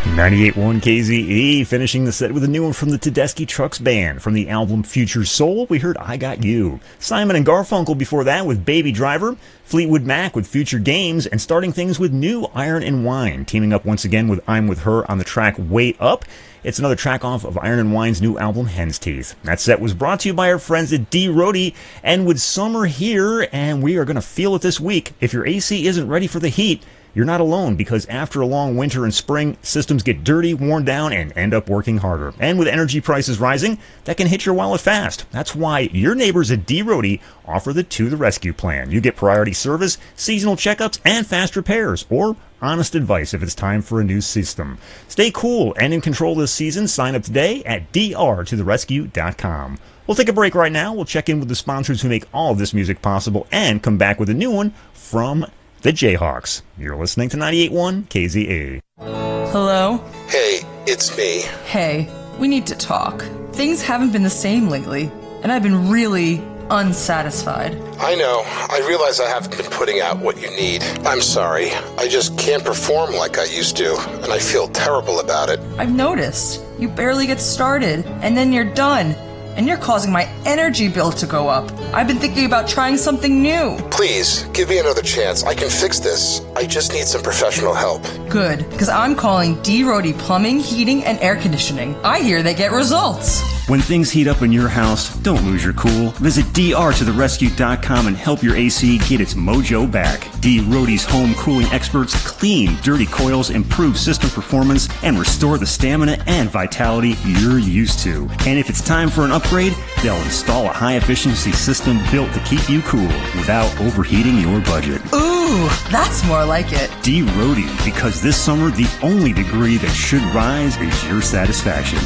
98.1 KZE, finishing the set with a new one from the Tedeschi Trucks Band. From the album Future Soul, we heard I Got You. Simon and Garfunkel before that with Baby Driver. Fleetwood Mac with Future Games. And starting things with new Iron and Wine, teaming up once again with I'm With Her on the track Wait Up. It's another track off of Iron and Wine's new album, Hen's Teeth. That set was brought to you by our friends at D. Rohde. And with summer here, and we are going to feel it this week, if your AC isn't ready for the heat, you're not alone, because after a long winter and spring, systems get dirty, worn down, and end up working harder. And with energy prices rising, that can hit your wallet fast. That's why your neighbors at D. Rohde offer the To the Rescue plan. You get priority service, seasonal checkups, and fast repairs, or honest advice if it's time for a new system. Stay cool and in control this season. Sign up today at drtotherescue.com. We'll take a break right now. We'll check in with the sponsors who make all of this music possible and come back with a new one from the Jayhawks. You're listening to 98.1 KZE. Hello? Hey, it's me. Hey, we need to talk. Things haven't been the same lately, and I've been really unsatisfied. I know. I realize I haven't been putting out what you need. I'm sorry. I just can't perform like I used to, and I feel terrible about it. I've noticed. You barely get started, and then you're done. And you're causing my energy bill to go up. I've been thinking about trying something new. Please, give me another chance. I can fix this. I just need some professional help. Good, because I'm calling D. Rohde Plumbing, Heating, and Air Conditioning. I hear they get results. When things heat up in your house, don't lose your cool. Visit drtotherescue.com and help your AC get its mojo back. D. Rohde's home cooling experts clean dirty coils, improve system performance, and restore the stamina and vitality you're used to. And if it's time for an upgrade, they'll install a high-efficiency system built to keep you cool without overheating your budget. Ooh, that's more like it. D. Rohde, because this summer the only degree that should rise is your satisfaction.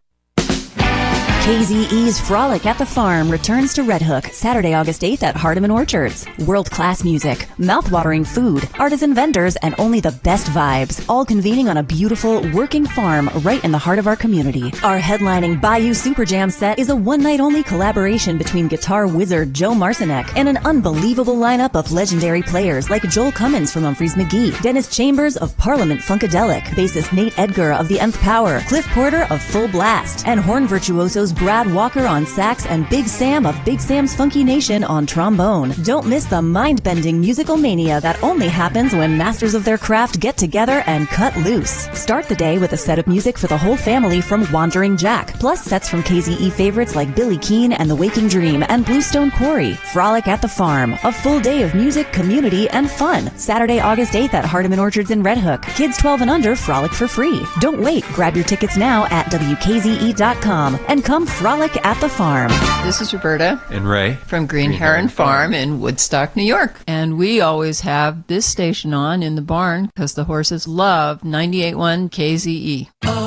KZE's Frolic at the Farm returns to Red Hook Saturday, August 8th at Hardeman Orchards. World-class music, mouth-watering food, artisan vendors, and only the best vibes, all convening on a beautiful, working farm right in the heart of our community. Our headlining Bayou Super Jam set is a one-night-only collaboration between guitar wizard Joe Marcinek and an unbelievable lineup of legendary players like Joel Cummins from Humphreys McGee, Dennis Chambers of Parliament Funkadelic, bassist Nate Edgar of The Nth Power, Cliff Porter of Full Blast, and horn virtuosos Brad Walker on sax and Big Sam of Big Sam's Funky Nation on trombone. Don't miss the mind-bending musical mania that only happens when masters of their craft get together and cut loose. Start the day with a set of music for the whole family from Wandering Jack, plus sets from KZE favorites like Billy Keane and The Waking Dream and Bluestone Quarry. Frolic at the Farm, a full day of music, community, and fun. Saturday, August 8th at Hardeman Orchards in Red Hook. Kids 12 and under frolic for free. Don't wait. Grab your tickets now at WKZE.com and come frolic at the farm. This is Roberta and Ray from Green Heron Farm in Woodstock, New York. And we always have this station on in the barn because the horses love 98.1 KZE.